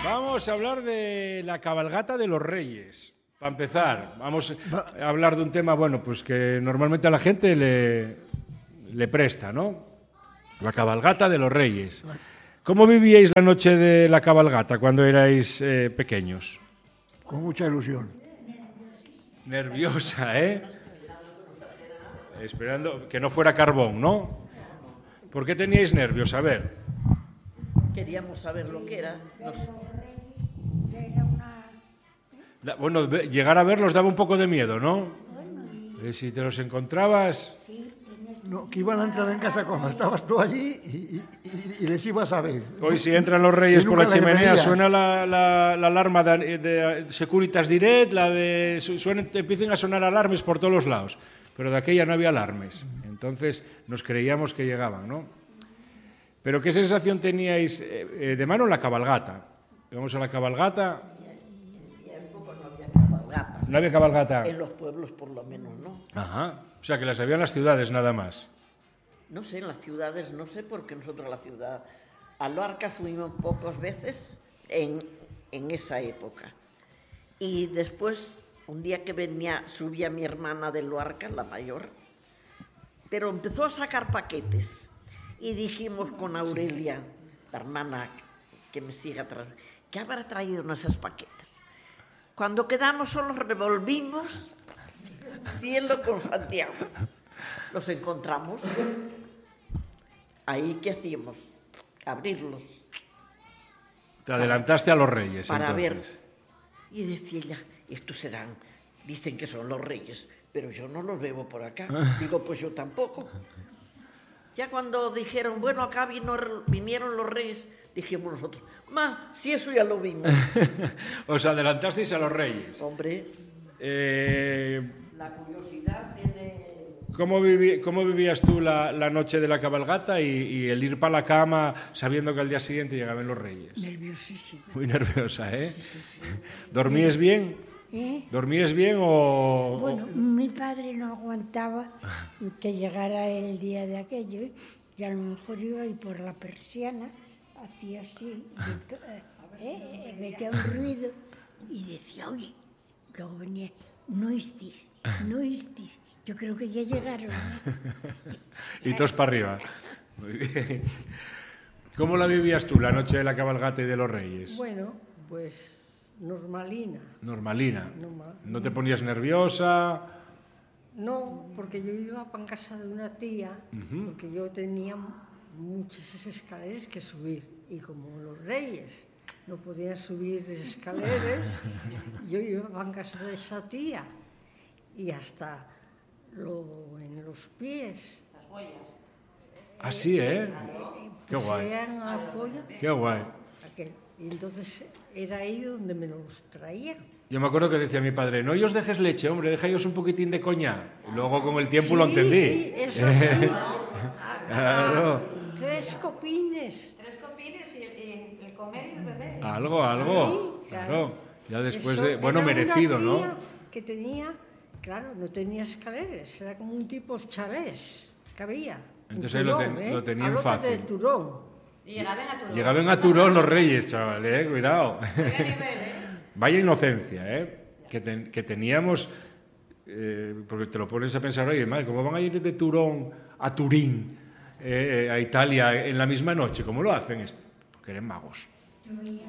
Vamos a hablar de la cabalgata de los Reyes. Para empezar, vamos a hablar de un tema, bueno, pues que normalmente a la gente le presta, ¿no? La cabalgata de los Reyes. ¿Cómo vivíais la noche de la cabalgata cuando erais pequeños? Con mucha ilusión. Nerviosa, ¿eh? Esperando que no fuera carbón, ¿no? ¿Por qué teníais nervios? A ver. Queríamos saber lo que era. Bueno, llegar a verlos daba un poco de miedo, ¿no? Si te los encontrabas... No, que iban a entrar en casa cuando estabas tú allí y les ibas a ver. Hoy si entran los Reyes por la chimenea veías. suena la alarma de Securitas Direct, empiezan a sonar alarmes por todos los lados, pero de aquella no había alarmes, entonces nos creíamos que llegaban, ¿no? Pero ¿qué sensación teníais de mano en la cabalgata? Vamos a la cabalgata. No había cabalgata. En los pueblos, por lo menos, ¿no? Ajá. O sea, que las había en las ciudades nada más. No sé, en las ciudades, no sé, porque nosotros la ciudad... A Luarca fuimos pocas veces en esa época. Y después, un día que subía mi hermana de Luarca, la mayor, pero empezó a sacar paquetes. Y dijimos con Aurelia, la hermana que me sigue atrás, ¿qué habrá traído en esos paquetes? Cuando quedamos solos revolvimos cielo con Santiago. Los encontramos. Ahí, ¿qué hacíamos? Abrirlos. Te adelantaste a los Reyes, para entonces. Ver. Y decía ella, estos serán, dicen que son los Reyes, pero yo no los veo por acá. Digo, pues yo tampoco. Ya cuando dijeron, bueno, acá vinieron los Reyes, dijimos nosotros, si eso ya lo vimos. Os adelantasteis a los Reyes. Hombre, la curiosidad tiene... ¿Cómo vivías tú la noche de la cabalgata y el ir para la cama sabiendo que al día siguiente llegaban los Reyes? Nerviosísima. Muy nerviosa, ¿eh? Sí. ¿Dormías bien? ¿Dormías bien o...? Bueno, mi padre no aguantaba que llegara el día de aquello y a lo mejor iba y por la persiana hacía así, metía un ruido y decía, oye, luego venía, no estis. Yo creo que ya llegaron. Y todos para arriba. Muy bien. ¿Cómo la vivías tú la noche de la cabalgata y de los Reyes? Bueno, pues normalina. Normalina. ¿No te ponías nerviosa? No, porque yo iba para casa de una tía, porque yo tenía muchas escaleras que subir. Y como los Reyes no podían subir escaleras, yo iba para casa de esa tía. Y hasta en los pies. las huellas. Así, ¿eh? Qué guay. Qué guay. Y entonces era ahí donde me los traían. Yo me acuerdo que decía mi padre, no os dejes leche, hombre, dejáis un poquitín de coñac. Y luego con el tiempo lo entendí. Sí, eso sí. Claro. 3 copines. 3 copines y el comer y el beber. Algo. Sí, claro. Ya después eso de... Bueno, era merecido, una tía ¿no? Que tenía, claro, no tenía escaleras, era como un tipo chalés que había. Entonces ahí lo tenían fácil. De Turón. Y llegaban a Turón. Llegaban a Turón los Reyes, chaval, cuidado. Vaya nivel, Vaya inocencia, que teníamos, porque te lo pones a pensar, oye, madre, ¿cómo van a ir de Turón a Turín, a Italia, en la misma noche? ¿Cómo lo hacen esto? Porque eran magos. Yo veía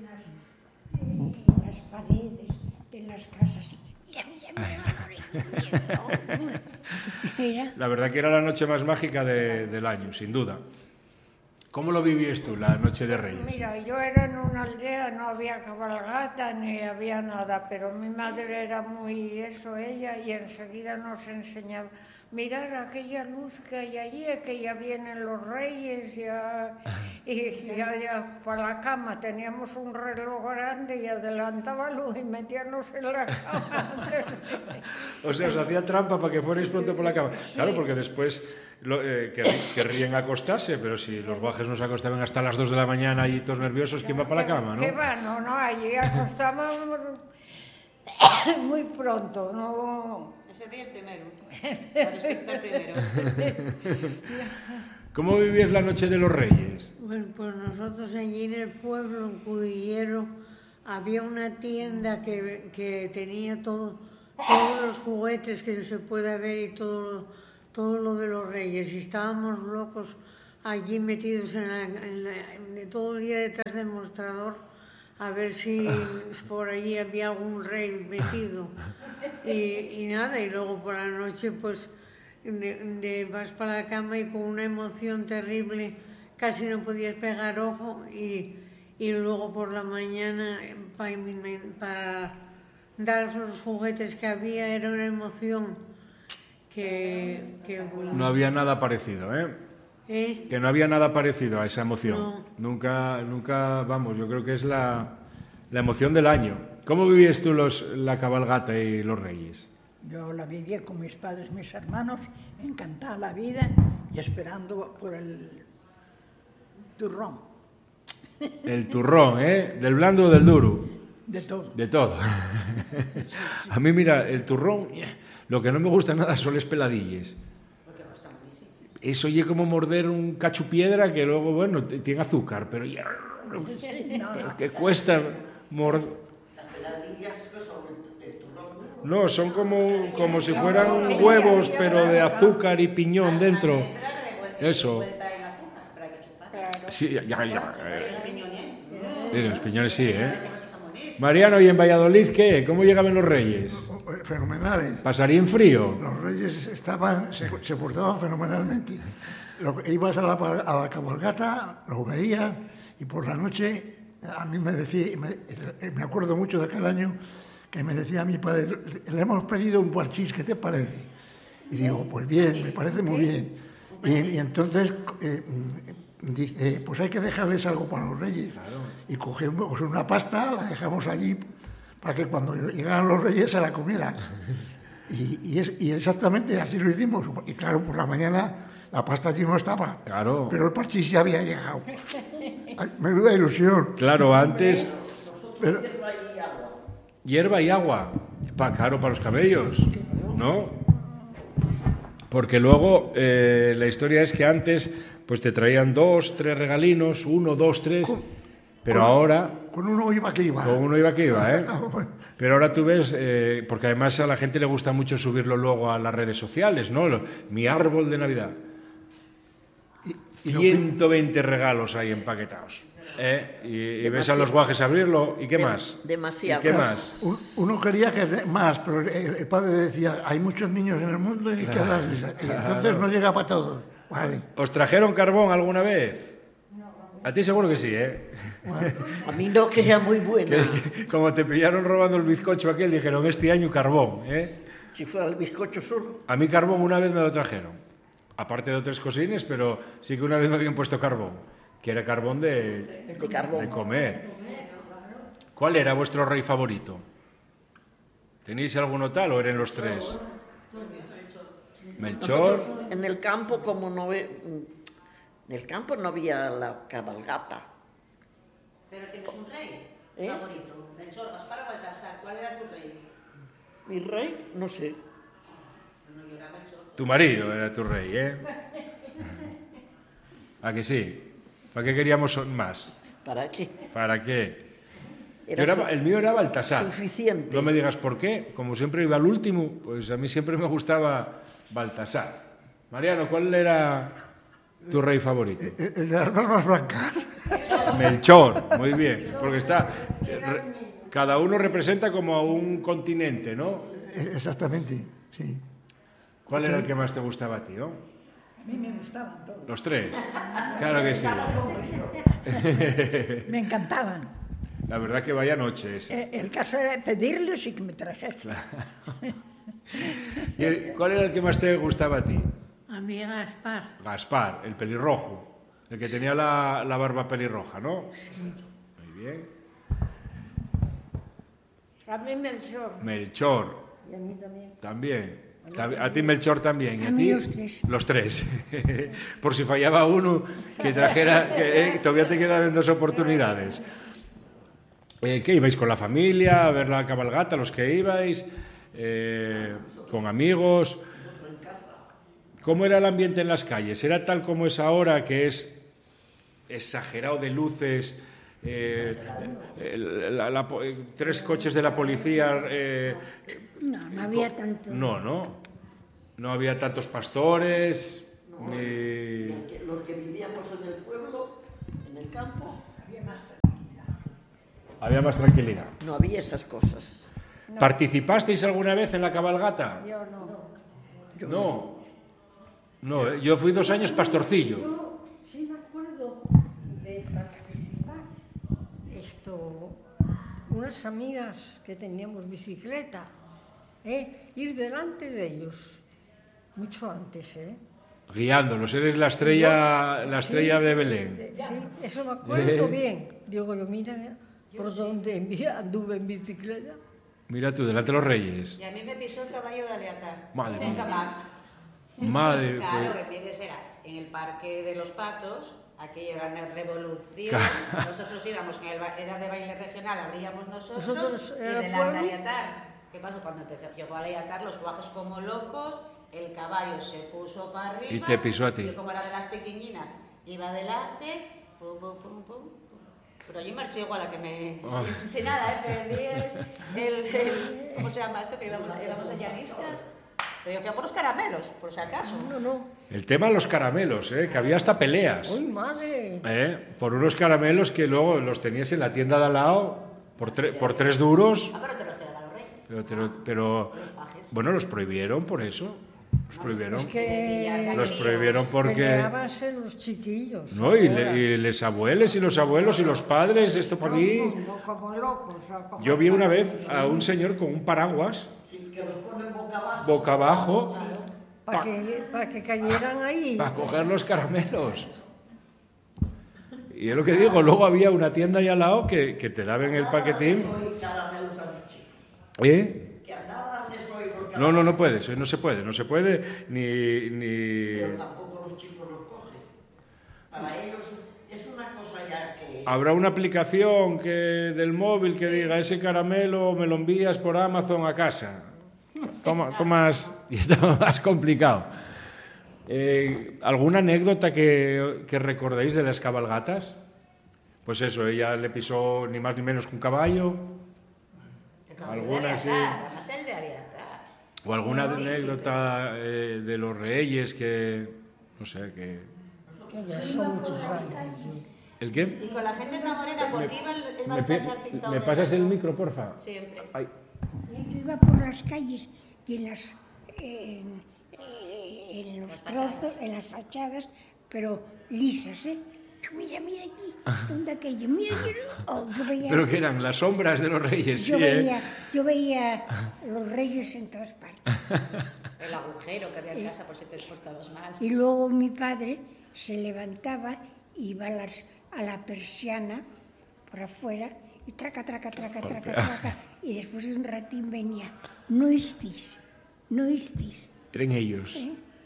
en las paredes, en las casas. Mira. La verdad que era la noche más mágica del año, sin duda. ¿Cómo lo vivías tú, la noche de Reyes? Mira, yo era en una aldea, no había cabalgata ni había nada, pero mi madre era muy ella, y enseguida nos enseñaba, mirar aquella luz que hay allí, que ya vienen los Reyes, y ya para la cama teníamos un reloj grande y adelantábamos y metíamos en la cama. O sea, os hacía trampa para que fuerais pronto por la cama. Claro, porque después querrían acostarse, pero si los guajes nos acostaban hasta las 2 de la mañana y todos nerviosos, ¿quién va para la cama, no? ¿Qué va? No, allí acostábamos muy pronto, no... Ese día el primero. A despertar primero. ¿Cómo vivías la noche de los Reyes? Bueno, pues nosotros allí en el pueblo, en Cudillero, había una tienda que tenía todos los juguetes que se puede ver y todo lo de los Reyes. Y estábamos locos allí metidos de todo el día detrás del mostrador a ver si por allí había algún rey metido. Y nada, y luego por la noche pues vas para la cama y con una emoción terrible casi no podías pegar ojo y luego por la mañana para dar los juguetes que había era una emoción que No había nada parecido, ¿eh? Que no había nada parecido a esa emoción. No. Nunca, vamos, yo creo que es la emoción del año. ¿Cómo vivías tú la cabalgata y los Reyes? Yo la vivía con mis padres, mis hermanos, encantada la vida y esperando por el turrón. El turrón, ¿eh? ¿Del blando o del duro? De todo. De todo. A mí, mira, el turrón, lo que no me gusta nada son las peladillas. Eso oye como morder un cacho piedra que luego, bueno, tiene azúcar, pero ya... Pero que cuesta morder... Las peladillas son el turrón. No, son como si fueran huevos, pero de azúcar y piñón dentro. Eso. Sí, ya. Los piñones sí, ¿eh? Mariano, ¿y en Valladolid qué? ¿Cómo llegaban los Reyes? Fenomenales. ¿Pasarían frío? Los Reyes se portaban fenomenalmente. Ibas a la cabalgata, lo veías y por la noche a mí me decía, me acuerdo mucho de aquel año que me decía a mi padre, le hemos pedido un parchís, ¿qué te parece? Y digo, pues bien, me parece muy bien. Y entonces dice, pues hay que dejarles algo para los Reyes. Claro. Y cogemos una pasta, la dejamos allí para que cuando llegaran los Reyes se la comieran. Y exactamente así lo hicimos. Y claro, por la mañana la pasta allí no estaba. Claro. Pero el parchís ya había llegado. Ay, menuda ilusión. Claro, antes... Pero, hierba y agua. Claro, para los cabellos, ¿no? Porque luego la historia es que antes pues te traían 2, 3 regalinos, 1, 2, 3, pero ahora... Con uno iba que iba. Con uno iba que iba, ¿eh? Pero ahora tú ves, porque además a la gente le gusta mucho subirlo luego a las redes sociales, ¿no? Mi árbol de Navidad. 120 regalos ahí empaquetados. Y ves a los guajes abrirlo, ¿y qué más? Demasiado. ¿Y qué más? Uno quería que más, pero el padre decía, hay muchos niños en el mundo y hay que darles. Y entonces no llega para todos. Vale. ¿Os trajeron carbón alguna vez? A ti seguro que sí, ¿eh? A mí no, que sea muy buena. Como te pillaron robando el bizcocho aquel, dijeron, este año carbón, ¿eh? Si fuera el bizcocho solo. A mí carbón una vez me lo trajeron. Aparte de otras cosines, pero sí que una vez me habían puesto carbón. Que era carbón de comer. ¿Cuál era vuestro rey favorito? ¿Tenéis alguno tal o eran los 3? Melchor. Nosotros, en el campo, como no en el campo no había la cabalgata. Pero tienes un rey favorito. Melchor, Gaspar o Baltasar. ¿Cuál era tu rey? Mi rey, no sé. No, yo era Melchor. Tu marido era tu rey, ¿eh? ¿A que sí? ¿Para qué queríamos más? ¿Para qué? ¿Para qué? El mío era Baltasar. Suficiente. No me digas por qué. Como siempre iba al último, pues a mí siempre me gustaba Baltasar. Mariano, ¿cuál era tu rey favorito? El de las barbas blancas. Melchor, muy bien. Porque está... cada uno representa como a un continente, ¿no? Exactamente, sí. ¿Cuál era el que más te gustaba a ti, no? A mí me gustaban todos. Los 3. Claro que sí. Me encantaban. La verdad que vaya noche esa. El caso era pedirles y que me trajesen. ¿Y cuál era el que más te gustaba a ti? A mí Gaspar. Gaspar, el pelirrojo. El que tenía la barba pelirroja, ¿no? Sí. Muy bien. A mí Melchor. Melchor. Y a mí también. También. A ti Melchor también. ¿Y a mí ti? los 3. Los 3. Por si fallaba uno, que trajera... todavía te quedaban 2 oportunidades. ¿Qué ibais con la familia a ver la cabalgata, los que ibais? ¿Con amigos? ¿Cómo era el ambiente en las calles? ¿Era tal como es ahora, que es exagerado de luces, 3 coches de la policía? No había tanto. No había tantos pastores, ni... Los que vivíamos en el pueblo, en el campo, Había más tranquilidad. no había esas cosas. ¿Participasteis alguna vez en la cabalgata? Yo no. No, yo fui 2 años pastorcillo. Yo sí me acuerdo de participar. Unas amigas que teníamos bicicleta, ir delante de ellos, mucho antes, Guiándolos, eres la estrella de Belén. Sí, eso me acuerdo bien. Digo yo, mira, por dónde anduve en bicicleta. Mira tú, delante de los reyes. Y a mí me pisó el caballo de Aleatar. Madre Nunca mía. más. Madre, Claro, pues, que tienes era en el Parque de los Patos, aquello era una revolución. Nosotros íbamos, era de baile regional, abríamos nosotros y era delante de pueblo. Aleatar. ¿Qué pasó? Cuando llegó a Aleatar, los guajos como locos, el caballo se puso para arriba. Y te pisó a ti. Yo como era de las pequeñinas, iba adelante, pum, pum, pum, pum. Pero yo marché igual a que me... Sin nada, perdí el... ¿Cómo se llama esto? Que éramos llanistas. Pero yo fui a por los caramelos, por si acaso. No. el tema de los caramelos, que había hasta peleas. ¡Uy, madre! Por unos caramelos que luego los tenías en la tienda de al lado por 3 duros. Ah, pero te los tiraban los reyes. Pero Los pajes. bueno, los prohibieron por eso. Los prohibieron. Es que Los prohibieron porque... peleábanse los chiquillos. No, y los abuelos y los abuelos y los padres, esto por aquí. Como locos. Yo vi una vez a un señor con un paraguas Que los ponen boca abajo Para que cayeran ahí. para coger los caramelos. Y es lo que digo, luego había una tienda ahí al lado que te daban el paquetín. caramelos a los chicos. Que a nada les doy los caramelos. No puede, eso no se puede, ni... Pero tampoco los chicos los cogen. Para ellos es una cosa ya que... Habrá una aplicación del móvil que diga, ese caramelo me lo envías por Amazon a casa. Tomas complicado. ¿Alguna anécdota que recordéis de las cabalgatas? Pues eso, ella le pisó ni más ni menos que un caballo. Alguna sí. Además el de Aleatar. O alguna anécdota de los reyes que... No sé, que... Ya son muchos años. ¿El qué? Y con la gente tan morena, porque iba el Baltasar pintado ¿Me de pasas el blanco. micro, porfa? Siempre. Ay. Yo iba por las calles y en los trozos, en las fachadas, pero lisas, Yo, mira aquí, ¿dónde aquello? Mira, yo veía... Pero que eran las sombras de los reyes, Yo sí, veía los reyes en todas partes. El agujero que había en casa por si te portabas mal. Y luego mi padre se levantaba, iba a la persiana por afuera y traca. Y después de un ratín venía, no estis. Eran ellos.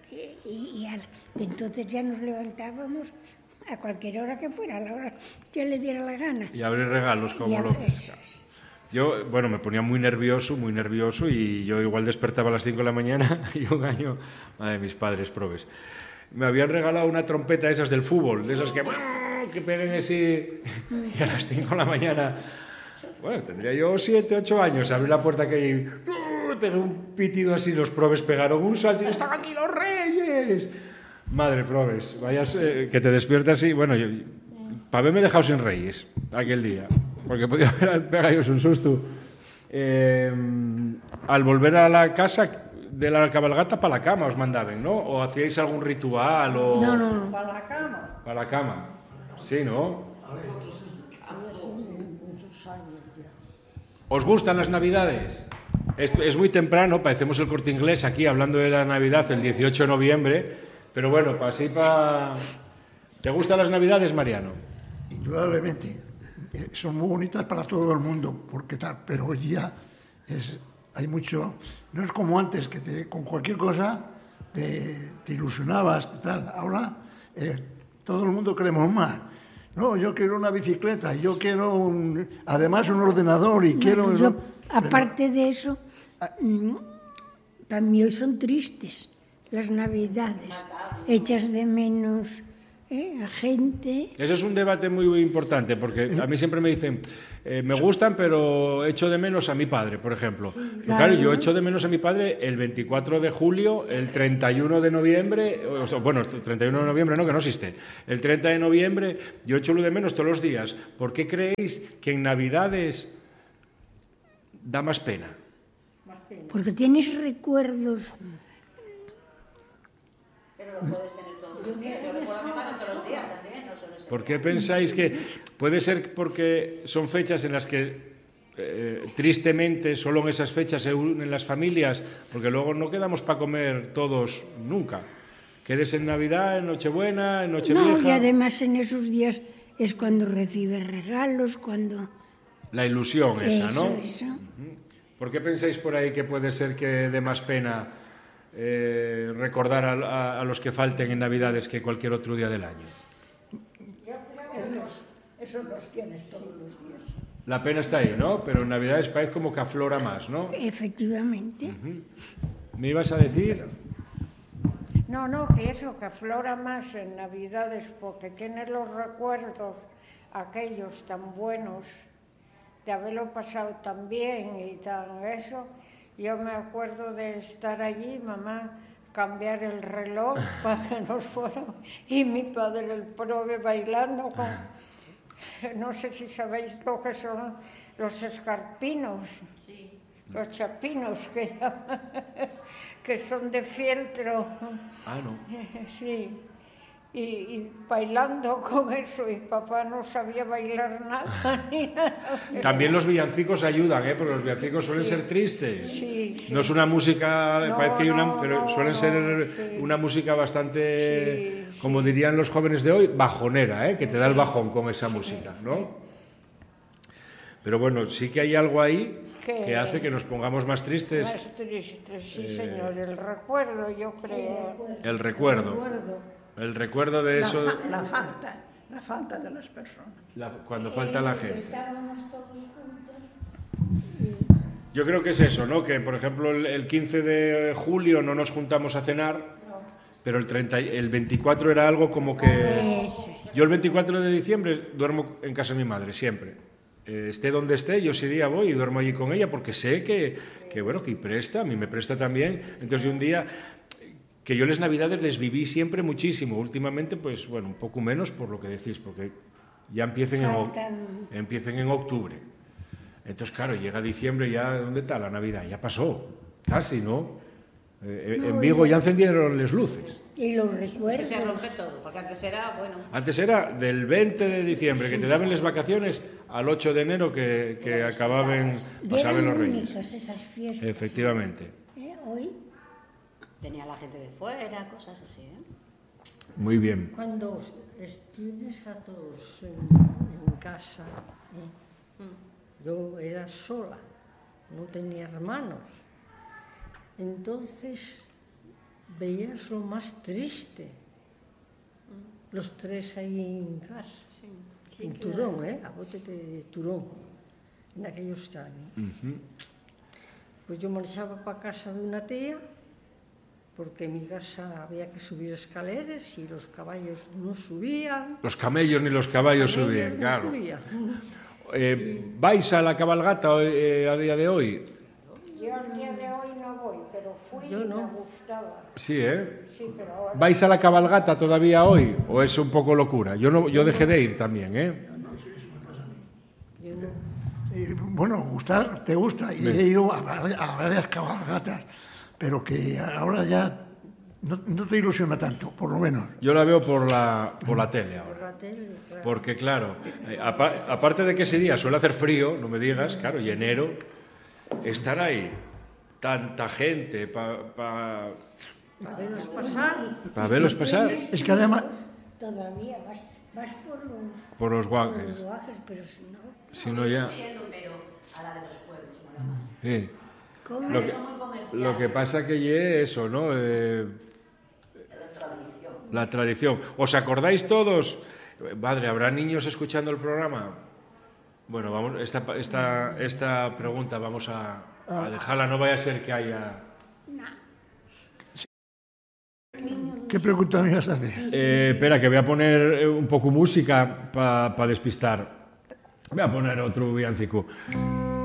Entonces ya nos levantábamos a cualquier hora que fuera, a la hora que le diera la gana. Y abrir regalos como locos. Yo, bueno, me ponía muy nervioso y yo igual despertaba a las 5 de la mañana y un año, madre, mis padres probes, me habían regalado una trompeta esas del fútbol, de esas que peguen así, y a las 5 de la mañana, bueno, tendría yo 7, 8 años, abrí la puerta que y pegué un pitido así, los probes pegaron un salto y ¡están aquí los reyes! Madre, probes, vayas, que te despiertas y, bueno, para haberme dejado sin reyes aquel día, porque podía haber pegado yo un susto. Al volver a la casa de la cabalgata, para la cama os mandaban, ¿no? ¿O hacíais algún ritual? O... No. Para la cama. Para la cama. Sí, ¿no? ¿Os gustan las Navidades? Es muy temprano, parecemos el Corte Inglés aquí hablando de la Navidad el 18 de noviembre, pero bueno, ¿Te gustan las Navidades, Mariano? Indudablemente. Son muy bonitas para todo el mundo, pero hoy día hay mucho... No es como antes, que con cualquier cosa te ilusionabas y tal. Ahora todo el mundo queremos más. No, yo quiero una bicicleta, yo quiero además un ordenador y quiero... Aparte de eso, para mí hoy son tristes. las Navidades. Echas de menos a gente. Eso es un debate muy importante, porque a mí siempre me dicen, me gustan, pero echo de menos a mi padre, por ejemplo. Claro, yo echo de menos a mi padre el 24 de julio, el 31 de noviembre, bueno, el 31 de noviembre no, que no existe, el 30 de noviembre, yo echo lo de menos todos los días. ¿Por qué creéis que en Navidades da más pena? Porque tienes recuerdos. Pero lo puedes tener todos los días. Yo recuerdo a mi madre todos los días también. No solo ese ¿Por qué día. pensáis que puede ser porque son fechas en las que tristemente solo en esas fechas se unen las familias? Porque luego no quedamos para comer todos nunca. Quedes en Navidad, en Nochebuena, en Nochevieja. No, y además en esos días es cuando recibes regalos, cuando... La ilusión esa, ¿no? Eso. ¿Por qué pensáis por ahí que puede ser que dé más pena recordar a los que falten en Navidades que cualquier otro día del año? Eso los tienes todos los días. La pena está ahí, ¿no? Pero en Navidades parece como que aflora más, ¿no? Efectivamente. ¿Me ibas a decir? No, que eso, que aflora más en Navidades, porque tienes los recuerdos aquellos tan buenos de haberlo pasado tan bien y tan eso. Yo me acuerdo de estar allí, mamá, cambiar el reloj para que nos fuéramos, y mi padre el prove bailando con... No sé si sabéis lo que son los escarpinos, Sí. los chapinos que llaman, que son de fieltro. Ah, no. Sí, y bailando con eso, y papá no sabía bailar nada, ni nada. También los villancicos ayudan, porque los villancicos suelen ser tristes. Sí. No es una música, No, parece que hay una, pero no, suelen ser sí. una música bastante, Sí, como dirían los jóvenes de hoy, bajonera, que te da el bajón con esa música, ¿no? Pero bueno, sí que hay algo ahí que hace que nos pongamos más tristes. Más triste, sí, señor, el recuerdo, yo creo. El recuerdo. El recuerdo de eso, La falta de las personas. cuando falta la gente. Estábamos todos juntos. Yo creo que es eso, ¿no? Que, por ejemplo, el 15 de julio no nos juntamos a cenar, pero el 24 era algo como que... Eso. Yo el 24 de diciembre duermo en casa de mi madre, siempre. Esté donde esté, yo ese día voy y duermo allí con ella, porque sé que bueno, que presta, a mí me presta también. Entonces, yo un día... que yo las Navidades les viví siempre muchísimo. Últimamente, pues, bueno, un poco menos por lo que decís, porque ya empiecen en octubre. Entonces, claro, llega diciembre, ya, ¿dónde está la Navidad? Ya pasó, casi, ¿no? En Vigo ya encendieron las luces. Y los Es que recuerdos. se rompe todo, porque antes era, bueno... Antes era del 20 de diciembre, que te daban las vacaciones, al 8 de enero que acababan, Y pasaban eran los Reyes. únicas esas fiestas. Efectivamente. Hoy Venía la gente de fuera, cosas así, ¿eh? Muy bien. Cuando tienes a todos en casa, yo era sola, no tenía hermanos. Entonces veías lo más triste, los tres ahí en casa, en Turón, a bote de Turón, en aquellos años. Pues yo marchaba para casa de una tía, porque en mi casa había que subir escaleras y los caballos no subían. Los camellos ni los caballos subían, no claro. subían. ¿Vais a la cabalgata a día de hoy? Yo al día de hoy no voy, pero fui Yo y no. me gustaba. Sí, ¿eh? Sí, pero ahora... ¿Vais a la cabalgata todavía hoy o es un poco locura? Yo dejé de ir también, ¿eh? Yo no. Bueno, gustar, te gusta. Y he ido a varias cabalgatas, pero que ahora ya no te ilusiona tanto, por lo menos. Yo la veo por la tele Por ahora. la tele, claro. Porque, claro, aparte de que ese día suele hacer frío, no me digas, claro, y enero, estar ahí, tanta gente, Para verlos pasar. para verlos pasar Es que además, todavía vas por los por los guajes. guajes, pero si no... Si no ya... Pero a la de los pueblos, mola más. Sí. ¿Cómo? Lo que, Son muy comerciales. lo que pasa que lle eso, ¿no? La tradición. ¿Os acordáis todos? Madre, ¿habrá niños escuchando el programa? Bueno, vamos, esta pregunta vamos a dejarla, no vaya a ser que haya ¿Qué pregunta me ibas a hacer? Espera, que voy a poner un poco música para despistar. Voy a poner otro villancico.